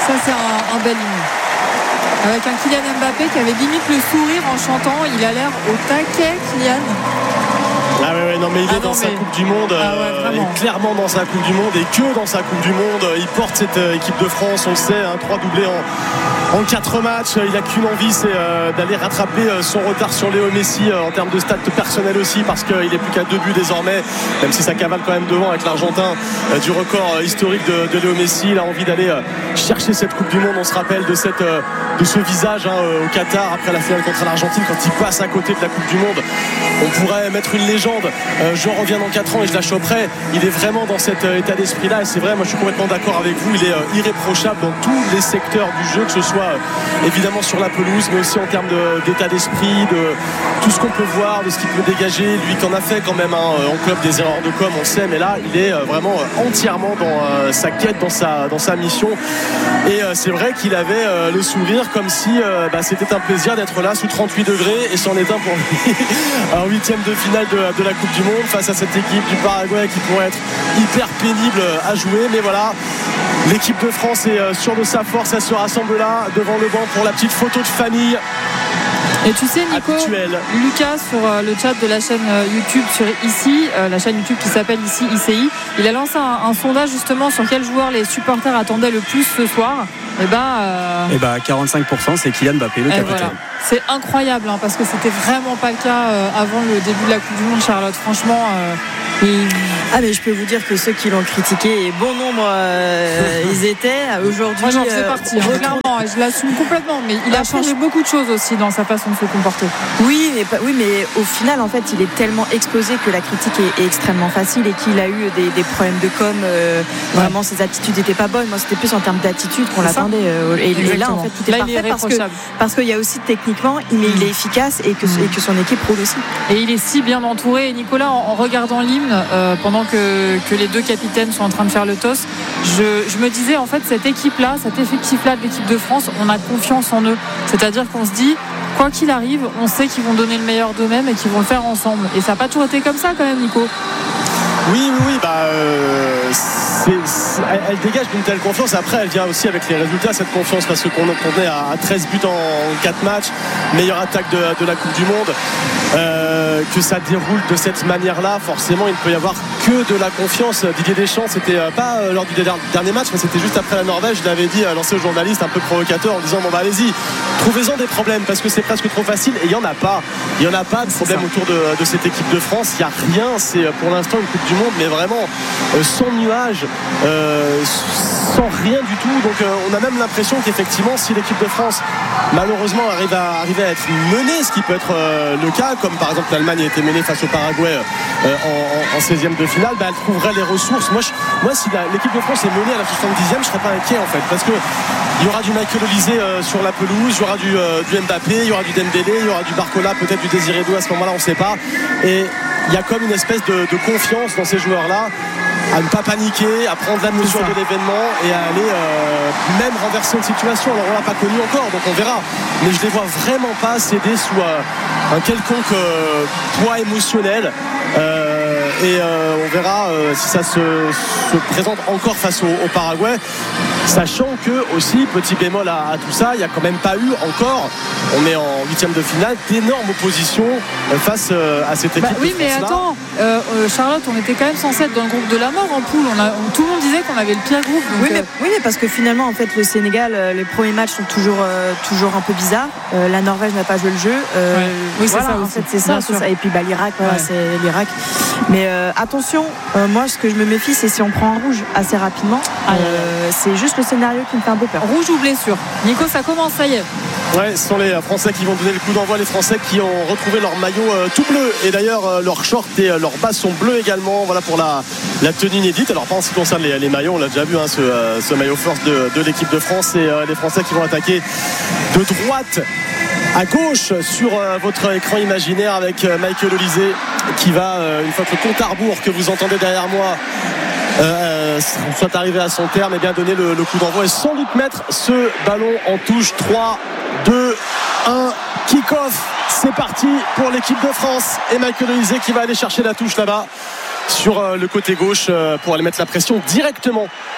Ça, c'est un bel hymne. Avec un Kylian Mbappé qui avait limite le sourire en chantant. Il a l'air au taquet, Kylian. Ah ouais, non mais il est dans sa Coupe du Monde, il est clairement dans sa Coupe du Monde et que dans sa Coupe du Monde. Il porte cette équipe de France, on le sait, 3 doublés en 4 matchs. Il n'a qu'une envie, c'est d'aller rattraper son retard sur Léo Messi en termes de stats personnels aussi, parce qu'il n'est plus qu'à 2 buts désormais, même si ça cavale quand même devant avec l'Argentin du record historique de Léo Messi. Il a envie d'aller chercher cette Coupe du Monde. On se rappelle de ce visage au Qatar après la finale contre l'Argentine, quand il passe à côté de la Coupe du Monde. On pourrait mettre une légende, je reviens dans 4 ans et je la choperai. Il est vraiment dans cet état d'esprit là, et c'est vrai, moi je suis complètement d'accord avec vous. Il est irréprochable dans tous les secteurs du jeu, que ce soit évidemment sur la pelouse, mais aussi en termes d'état d'esprit, de tout ce qu'on peut voir, de ce qu'il peut dégager. Lui qui en a fait quand même en club des erreurs de com, on sait, mais là il est vraiment entièrement dans sa quête, dans sa mission. Et c'est vrai qu'il avait le sourire comme si c'était un plaisir d'être là sous 38 degrés, et c'en est un pour lui en 8e de finale de la Coupe du Monde face à cette équipe du Paraguay qui pourrait être hyper pénible à jouer. Mais voilà, l'équipe de France est sûre de sa force. Elle se rassemble là devant le banc pour la petite photo de famille. Et tu sais, Nico, Lucas sur le chat de la chaîne YouTube sur Ici, la chaîne YouTube qui s'appelle Ici ICI, il a lancé un sondage justement sur quel joueur les supporters attendaient le plus ce soir. 45%, c'est Kylian Mbappé, le capitaine. Voilà. C'est incroyable, parce que c'était vraiment pas le cas avant le début de la Coupe du Monde, Charlotte. Franchement. Mais je peux vous dire que ceux qui l'ont critiqué, et bon nombre ils étaient aujourd'hui. Moi j'en faisais partie, clairement, je l'assume complètement, mais il a changé beaucoup de choses aussi dans sa façon de se comporter. Oui, mais au final en fait il est tellement exposé que la critique est extrêmement facile, et qu'il a eu des problèmes de com, vraiment ses attitudes n'étaient pas bonnes. Moi c'était plus en termes d'attitude qu'on l'attendait, et là en fait tout est parfait, parce qu'il y a aussi techniquement il est efficace, et que son équipe roule aussi. Et il est si bien entouré. Et Nicolas, en regardant l'hymne, pendant que les deux capitaines sont en train de faire le toss, je me disais en fait cet effectif-là de l'équipe de France, on a confiance en eux. C'est-à-dire qu'on se dit, quoi qu'il arrive, on sait qu'ils vont donner le meilleur d'eux-mêmes et qu'ils vont le faire ensemble. Et ça n'a pas toujours été comme ça quand même, Nico. Oui, elle dégage d'une telle confiance. Après, elle vient aussi avec les résultats, cette confiance, parce qu'on est à 13 buts en 4 matchs, meilleure attaque de la Coupe du Monde. Que ça déroule de cette manière-là, forcément, il ne peut y avoir que de la confiance. Didier Deschamps, c'était pas lors du dernier match, mais c'était juste après la Norvège. Il avait dit, lancé aux journalistes un peu provocateur, en disant allez-y, trouvez-en des problèmes, parce que c'est presque trop facile. Et il n'y en a pas. Il n'y en a pas de problème autour de cette équipe de France. Il n'y a rien. C'est pour l'instant une Coupe du Monde, mais vraiment sans nuage, sans rien du tout. Donc on a même l'impression qu'effectivement, si l'équipe de France malheureusement arrive à être menée, ce qui peut être le cas, comme par exemple l'Allemagne a été menée face au Paraguay en 16e de finale, elle trouverait les ressources. Moi si l'équipe de France est menée à la 70e, je ne serais pas inquiet en fait, parce que il y aura du Michael Olise sur la pelouse, il y aura du Mbappé, il y aura du Dembélé, il y aura du Barcola, peut-être du Désiré Doué à ce moment-là, on ne sait pas. Et il y a comme une espèce de confiance dans ces joueurs-là, à ne pas paniquer, à prendre la mesure de l'événement et à aller même renverser une situation. Alors on l'a pas connu encore, donc on verra, mais je les vois vraiment pas céder sous un quelconque poids émotionnel, et on verra si ça se présente encore face au Paraguay, sachant que aussi, petit bémol à tout ça, il n'y a quand même pas eu encore, on est en 8e de finale, d'énormes oppositions face à cette équipe. Oui, mais attends, Charlotte, on était quand même censé être dans le groupe de la mort en poule. Tout le monde disait qu'on avait le pire groupe. Donc oui, mais parce que finalement, en fait, le Sénégal, les premiers matchs sont toujours un peu bizarres. La Norvège n'a pas joué le jeu. Oui, voilà, c'est ça. En fait, c'est ça. Et puis l'Irak, c'est l'Irak. Mais attention, moi, ce que je me méfie, c'est si on prend un rouge assez rapidement. C'est juste le scénario qui me fait un peu peur. Rouge ou blessure. Nico, ça commence, ça y est. Ouais, ce sont les Français qui vont donner le coup d'envoi, les Français qui ont retrouvé leur maillot tout bleu, et d'ailleurs leur short et leurs bas sont bleus également. Voilà pour la tenue inédite. Alors pas en ce qui concerne les maillots, on l'a déjà vu, ce maillot force de l'équipe de France, et les Français qui vont attaquer de droite à gauche sur votre écran imaginaire, avec Michael Olise qui va, une fois que le compte à rebours que vous entendez derrière moi soit arrivé à son terme, et bien donner le coup d'envoi et sans doute mettre ce ballon en touche. 3, 2, 1, kick-off, c'est parti pour l'équipe de France, et Michael Olise qui va aller chercher la touche là-bas sur le côté gauche pour aller mettre la pression directement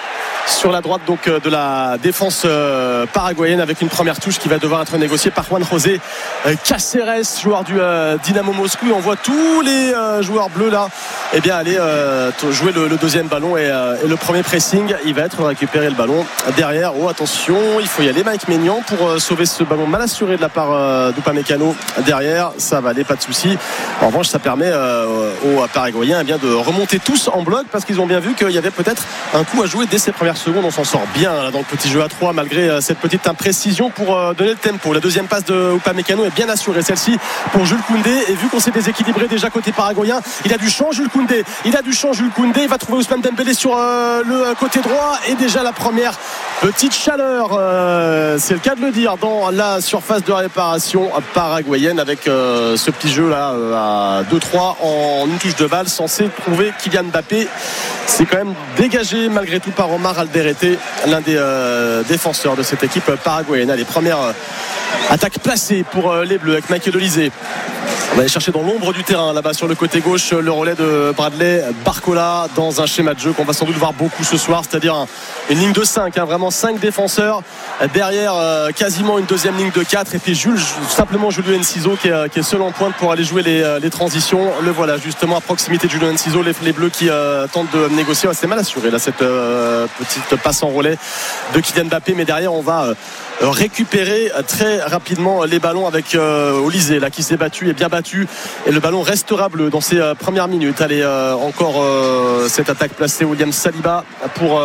sur la droite donc de la défense paraguayenne, avec une première touche qui va devoir être négociée par Juan José Caceres, joueur du Dynamo Moscou. Et on voit tous les joueurs bleus là aller jouer le deuxième ballon et le premier pressing. Il va être récupéré le ballon derrière. Oh attention, il faut y aller, Mike Maignan, pour sauver ce ballon mal assuré de la part d'Upamecano derrière. Ça va aller, pas de souci. En revanche, ça permet aux Paraguayens de remonter tous en bloc, parce qu'ils ont bien vu qu'il y avait peut-être un coup à jouer dès ces premières secondes. On s'en sort bien là, dans le petit jeu à 3 malgré cette petite imprécision pour donner le tempo. La deuxième passe de Upamecano est bien assurée, celle-ci pour Jules Koundé, et vu qu'on s'est déséquilibré déjà côté paraguayen, il a du champ Jules Koundé, il va trouver Ousmane Dembélé sur le côté droit, et déjà la première petite chaleur, c'est le cas de le dire, dans la surface de réparation paraguayenne, avec ce petit jeu là à 2-3 en une touche de balle, censé trouver Kylian Mbappé. C'est quand même dégagé malgré tout par Omar Alderete, l'un des défenseurs de cette équipe paraguayenne. Les premières attaques placées pour les Bleus avec Michael Olise. On va aller chercher dans l'ombre du terrain là-bas sur le côté gauche le relais de Bradley Barcola, dans un schéma de jeu qu'on va sans doute voir beaucoup ce soir, c'est-à-dire une ligne de 5, vraiment 5 défenseurs derrière, quasiment une deuxième ligne de 4, et puis simplement Julio Enciso qui est seul en pointe pour aller jouer les transitions. Le voilà justement à proximité de Julio Enciso, les Bleus qui tentent de négocier. C'est mal assuré là, cette petite passe en relais de Kylian Mbappé, mais derrière on va récupérer très rapidement les ballons avec Olise là, qui s'est battu, et bien battu, et le ballon restera bleu dans ses premières minutes. Allez, encore cette attaque placée, William Saliba pour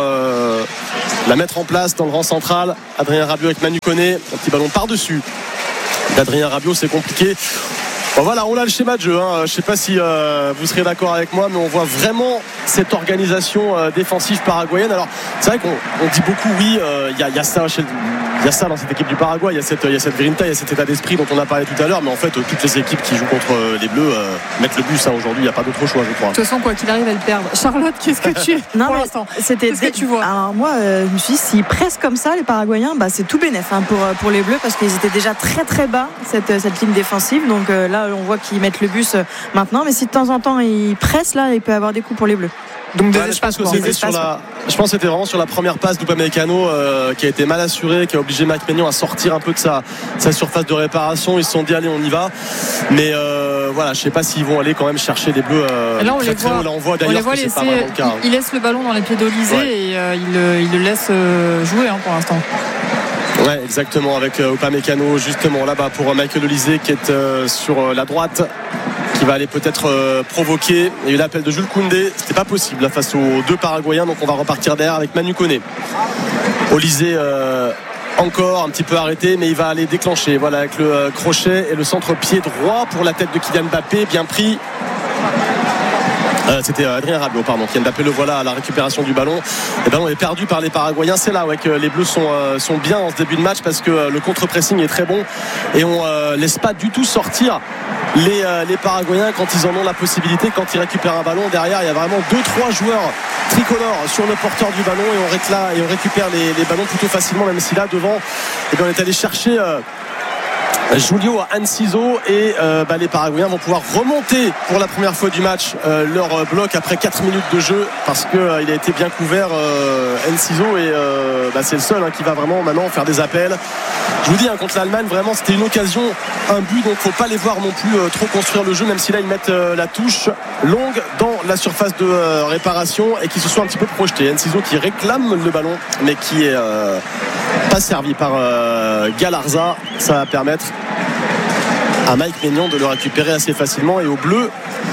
la mettre en place dans le rang central. Adrien Rabiot avec Manu Koné, un petit ballon par-dessus d'Adrien Rabiot, c'est compliqué. Bon, voilà, on a le schéma de jeu, je ne sais pas si vous serez d'accord avec moi, mais on voit vraiment cette organisation défensive paraguayenne. Alors c'est vrai qu'on dit beaucoup, oui, il y a ça chez il y a ça dans cette équipe du Paraguay, il y a cette grinta, il y a cet état d'esprit dont on a parlé tout à l'heure, mais en fait toutes les équipes qui jouent contre les Bleus mettent le but. Aujourd'hui, il n'y a pas d'autre choix, je crois. De toute façon, quoi qu'il arrive, elle perdre. Charlotte, qu'est-ce que tu es non, pour l'instant? Qu'est-ce que tu vois? Alors moi, je me suis dit, s'ils pressent comme ça les Paraguayens, c'est tout bénef pour les Bleus, parce qu'ils étaient déjà très très bas cette ligne défensive. Donc là, on voit qu'ils mettent le bus maintenant, mais si de temps en temps ils pressent, là, il peut y avoir des coups pour les Bleus. Donc je pense que c'était vraiment sur la première passe d'Upamecano qui a été mal assurée, qui a obligé Mike Maignan à sortir un peu de sa surface de réparation. Ils se sont dit allez, on y va, mais voilà, je sais pas s'ils vont aller quand même chercher les Bleus là on les voit, on les voit laisser, il laisse le ballon dans les pieds d'Olise, et il le laisse jouer pour l'instant. Ouais, exactement, avec Upamecano justement là-bas pour Michael Olise qui est sur la droite, qui va aller peut-être provoquer. Il y a eu l'appel de Jules Koundé, c'était pas possible là, face aux deux Paraguayens, donc on va repartir derrière avec Manu Koné. Olise encore un petit peu arrêté, mais il va aller déclencher, voilà, avec le crochet et le centre-pied droit pour la tête de Kylian Mbappé, bien pris. C'était Adrien Rabiot, pardon, Kylian Mbappé, le voilà à la récupération du ballon. Le ballon est perdu par les Paraguayens. C'est là que les Bleus sont bien en ce début de match, parce que le contre-pressing est très bon, et on laisse pas du tout sortir les Paraguayens quand ils en ont la possibilité, quand ils récupèrent un ballon. Derrière, il y a vraiment 2-3 joueurs tricolores sur le porteur du ballon, et on récupère les ballons plutôt facilement, même si là devant on est allé chercher Julio Enciso, et les Paraguayens vont pouvoir remonter pour la première fois du match leur bloc après 4 minutes de jeu, parce qu'il a été bien couvert, Enciso, et c'est le seul qui va vraiment maintenant faire des appels. Je vous dis, contre l'Allemagne, vraiment c'était une occasion, un but, donc faut pas les voir non plus trop construire le jeu, même si là ils mettent la touche longue dans la surface de réparation, et qui se sont un petit peu projetés. Enciso qui réclame le ballon, mais qui est pas servi par Galarza. Ça va permettre à Mike Maignan de le récupérer assez facilement, et aux Bleus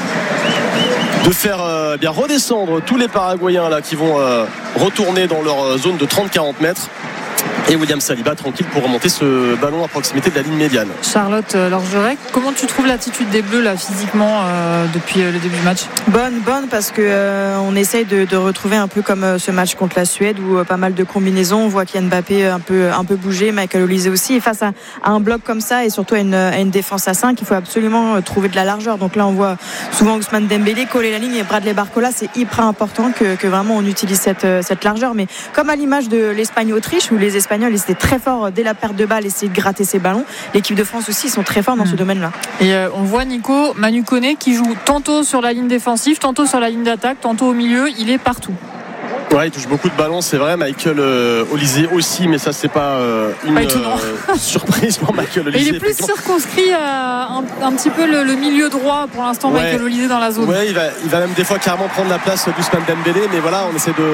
de faire bien redescendre tous les Paraguayens là, qui vont retourner dans leur zone de 30-40 mètres, et William Saliba tranquille pour remonter ce ballon à proximité de la ligne médiane. Charlotte Lorgerec, comment tu trouves l'attitude des Bleus là physiquement depuis le début du match? Bonne, parce que on essaye de retrouver un peu comme ce match contre la Suède, où pas mal de combinaisons, on voit Kylian Mbappé un peu bouger, Michael Olise aussi, et face à un bloc comme ça, et surtout à une défense à 5, il faut absolument trouver de la largeur. Donc là on voit souvent Ousmane Dembélé coller la ligne, et Bradley Barcola, c'est hyper important que vraiment on utilise cette largeur. Mais comme à l'image de l'Espagne-Autriche, où les Espagnols ils étaient très forts dès la perte de balle, essayer de gratter ces ballons, l'équipe de France aussi, ils sont très forts dans ce domaine-là. Et on voit Nico, Manu Koné qui joue tantôt sur la ligne défensive, tantôt sur la ligne d'attaque, tantôt au milieu, il est partout. Ouais, il touche beaucoup de ballons, c'est vrai. Michael Olise aussi, mais ça c'est pas une surprise pour Michael Olise. Il est plus circonscrit à un petit peu le milieu droit pour l'instant, Michael Olise dans la zone. Ouais, il va même des fois carrément prendre la place d'Ousmane Dembélé, mais voilà, on essaie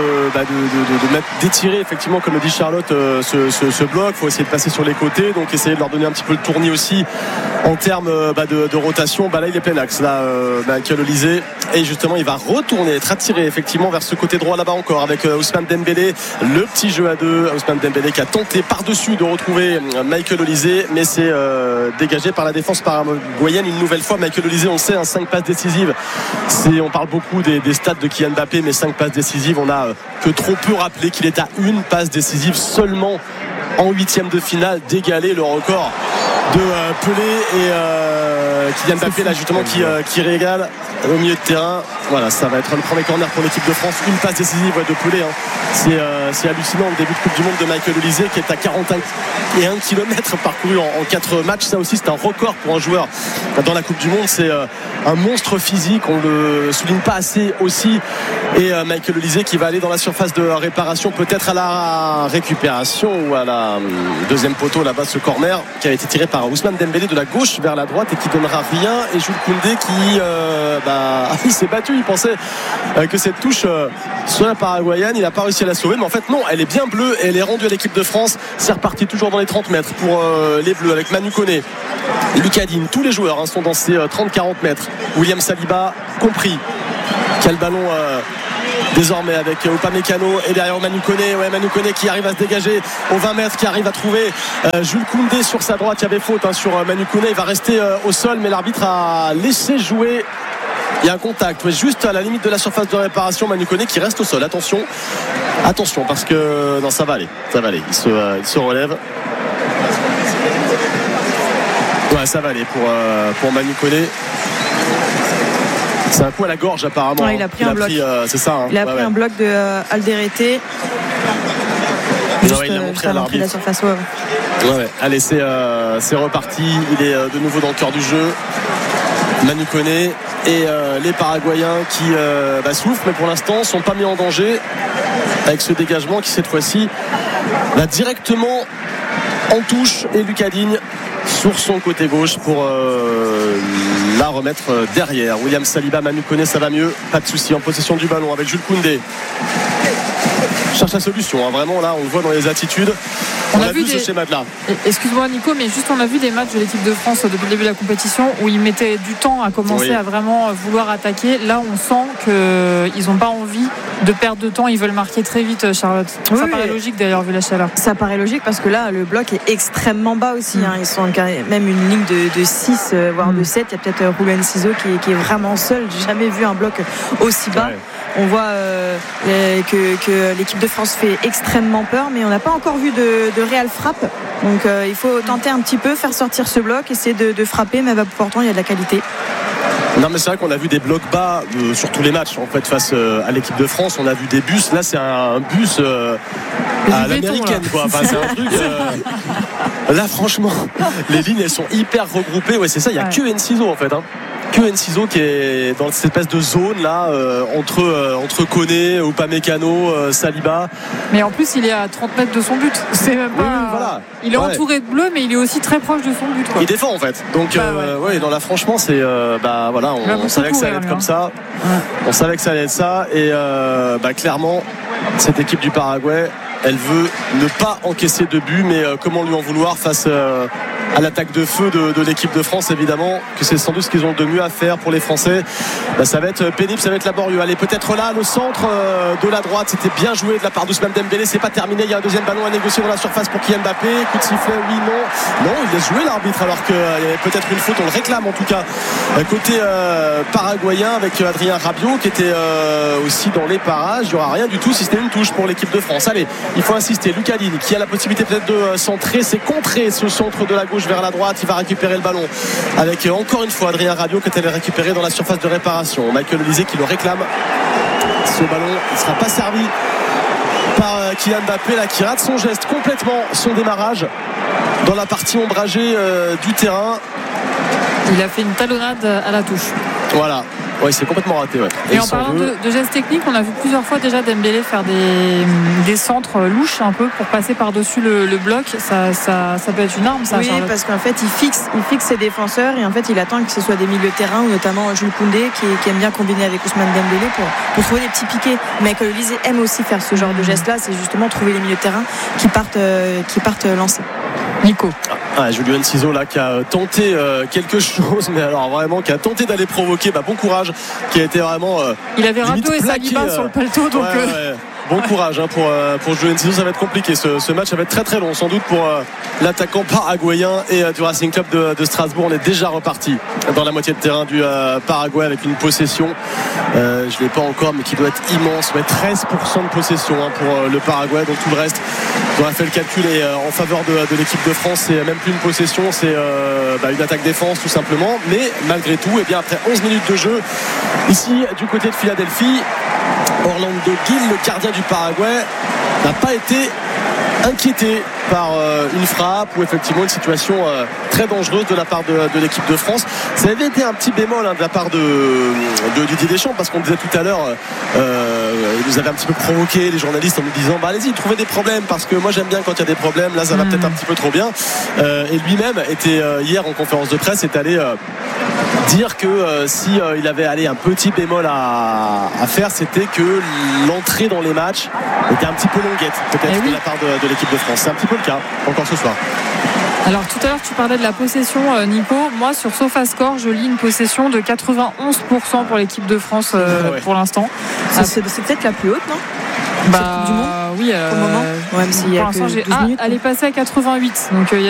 d'étirer effectivement, comme le dit Charlotte, ce bloc. Il faut essayer de passer sur les côtés, donc essayer de leur donner un petit peu le tournis aussi en termes de rotation. Là, il est plein axe, là, Michael Olise, et justement, il va retourner, être attiré effectivement vers ce côté droit là-bas encore, avec Ousmane Dembélé, le petit jeu à deux. Ousmane Dembélé qui a tenté par-dessus de retrouver Michael Olise, mais c'est dégagé par la défense paraguayenne une nouvelle fois. Michael Olise, on sait, 5 passes décisives. On parle beaucoup des stats de Kylian Mbappé, mais 5 passes décisives, on a que trop peu rappelé qu'il est à une passe décisive seulement en 8e de finale d'égaler le record de Pelé et Kylian Mbappé là justement qui régale au milieu de terrain. Voilà, ça va être le premier corner pour l'équipe de France, une passe décisive de Pelé, hein. C'est hallucinant, le début de Coupe du Monde de Michael Olise qui est à 41 km parcourus en 4 matchs. Ça aussi c'est un record pour un joueur dans la Coupe du Monde, c'est un monstre physique, on le souligne pas assez aussi. Et Michael Olise qui va aller dans la surface de réparation, peut-être à la récupération ou à la deuxième poteau là-bas, ce corner qui a été tiré par Ousmane Dembélé de la gauche vers la droite et qui donnera rien. Et Jules Koundé qui il s'est battu, il pensait que cette touche soit paraguayenne, il n'a pas réussi à la sauver, mais en fait non, elle est bien bleue et elle est rendue à l'équipe de France. C'est reparti toujours dans les 30 mètres pour les Bleus avec Manu Koné, Lucas Digne, tous les joueurs sont dans ces 30-40 mètres. William Saliba compris, quel ballon désormais avec Upamecano et derrière Manu Koné, Manu Koné qui arrive à se dégager aux 20 mètres, qui arrive à trouver Jules Koundé sur sa droite. Il y avait faute sur Manu Koné, il va rester au sol, mais l'arbitre a laissé jouer. Il y a un contact juste à la limite de la surface de réparation. Manu Koné qui reste au sol, attention parce que non, ça va aller, il se relève. Ça va aller pour Manu Koné. C'est un coup à la gorge apparemment. Ouais, il a pris un bloc. C'est ça. Il a pris un bloc de Alderete. Il a montré à l'arbitre. La surface. Allez, c'est reparti. Il est de nouveau dans le cœur du jeu. Manu Koné et les Paraguayens qui souffrent, mais pour l'instant sont pas mis en danger avec ce dégagement qui cette fois-ci va directement en touche, et Lucas Digne sur son côté gauche pour la remettre derrière. William Saliba, Manu Koné, ça va mieux, pas de souci, en possession du ballon avec Jules Koundé. Cherche la solution, vraiment là on le voit dans les attitudes. On a vu ce schéma de là. Excuse-moi Nico, mais juste on a vu des matchs de l'équipe de France depuis le début de la compétition où ils mettaient du temps à commencer à vraiment vouloir attaquer. Là on sent qu'ils n'ont pas envie de perdre de temps, ils veulent marquer très vite, Charlotte. Ça paraît logique d'ailleurs vu la chaleur. Ça paraît logique parce que là le bloc est extrêmement bas aussi, Ils sont même une ligne de 6 voire de 7. Il y a peut-être Ruben Ciseaux qui est vraiment seul. J'ai jamais vu un bloc aussi bas. On voit que l'équipe de France fait extrêmement peur, mais on n'a pas encore vu de réelle frappe. Donc il faut tenter un petit peu, faire sortir ce bloc, essayer de frapper, mais pourtant il y a de la qualité. Non, mais c'est vrai qu'on a vu des blocs bas sur tous les matchs en fait face à l'équipe de France. On a vu des bus. Là, c'est un bus à l'américaine, quoi. Enfin, c'est un truc. Là, franchement, les lignes elles sont hyper regroupées. C'est ça. Il y a que Enciso en fait. Que Enciso qui est dans cette espèce de zone là entre Koné, Upamecano, Saliba. Mais en plus il est à 30 mètres de son but. C'est même pas. Il est entouré de bleu, mais il est aussi très proche de son but. Il défend en fait. Donc là franchement c'est on savait que ça allait être comme ça. On savait que ça allait être ça et clairement cette équipe du Paraguay, elle veut ne pas encaisser de but, mais comment lui en vouloir face à l'attaque de feu de l'équipe de France, évidemment que c'est sans doute ce qu'ils ont de mieux à faire pour les Français. Ça va être pénible, ça va être laborieux. Allez, peut-être là le centre de la droite, c'était bien joué de la part d'Ousmane Dembélé, c'est pas terminé, il y a un deuxième ballon à négocier dans la surface pour Kylian Mbappé. Coup de sifflet, oui, non, il laisse jouer l'arbitre alors qu'il y avait peut-être une faute, on le réclame en tout cas côté paraguayen avec Adrien Rabiot qui était aussi dans les parages. Il n'y aura rien du tout si c'était une touche pour l'équipe de France. Allez, il faut insister, Lucas Digne qui a la possibilité peut-être de centrer, c'est contré ce centre de la gauche vers la droite, il va récupérer le ballon avec encore une fois Adrien Rabiot qui est allé récupérer dans la surface de réparation. Michael Olise qui le réclame, ce ballon il ne sera pas servi par Kylian Mbappé là, qui rate son geste complètement, son démarrage dans la partie ombragée du terrain. Il a fait une talonnade à la touche. Voilà, Ouais, c'est complètement raté. Ouais. Et en parlant de gestes techniques, on a vu plusieurs fois déjà Dembélé faire des centres louches un peu pour passer par-dessus le bloc. Ça peut être une arme, ça. Oui, Charlotte. parce qu'en fait, il fixe ses défenseurs et en fait, il attend que ce soit des milieux de terrain, notamment Jules Koundé qui aime bien combiner avec Ousmane Dembélé pour trouver des petits piquets. Michael Olise aime aussi faire ce genre de geste-là, c'est justement trouver les milieux de terrain qui partent lancer. Nico. Julien Ciseaux là qui a tenté quelque chose, mais alors vraiment qui a tenté d'aller provoquer. Bon courage, qui a été vraiment. Il avait Rato et Saliba sur le paletot, donc. Ouais. Bon courage pour Julien Ciseaux, ça va être compliqué. Ce match, ça va être très très long, sans doute pour l'attaquant paraguayen et du Racing Club de Strasbourg. On est déjà reparti dans la moitié de terrain du Paraguay avec une possession. Je ne l'ai pas encore, mais qui doit être immense. 13% de possession pour le Paraguay. Donc tout le reste, on a fait le calcul et en faveur de l'équipe de France, c'est même plus une possession, c'est une attaque-défense tout simplement. Mais malgré tout, après 11 minutes de jeu, ici du côté de Philadelphie, Orlando Gil, le gardien du Paraguay, n'a pas été inquiété par une frappe ou effectivement une situation très dangereuse de la part de l'équipe de France. Ça avait été un petit bémol de la part de Didier Deschamps, parce qu'on disait tout à l'heure, il nous avait un petit peu provoqué les journalistes en nous disant allez-y, trouvez des problèmes, parce que moi j'aime bien quand il y a des problèmes, là ça va peut-être un petit peu trop bien. Et lui-même était hier en conférence de presse, est allé dire que si il avait un petit bémol à faire, c'était que l'entrée dans les matchs était un petit peu longuette peut-être de la part de l'équipe de France. C'est un petit peu le cas encore ce soir. Alors tout à l'heure tu parlais de la possession, Nico. Moi sur SofaScore je lis une possession de 91% pour l'équipe de France pour l'instant. C'est peut-être la plus haute, non? Du monde. Oui, au moment. Même s'il y a que 12 minutes. Elle est passée à 88. Donc